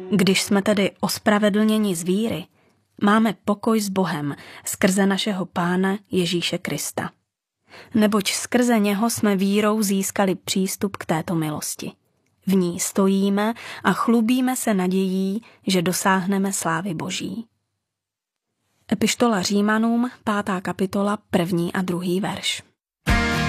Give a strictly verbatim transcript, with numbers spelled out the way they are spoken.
Když jsme tedy ospravedlněni z víry, máme pokoj s Bohem skrze našeho Pána Ježíše Krista. Neboť skrze něho jsme vírou získali přístup k této milosti. V ní stojíme a chlubíme se nadějí, že dosáhneme slávy Boží. Epištola Římanům, pátá kapitola, první a druhý verš.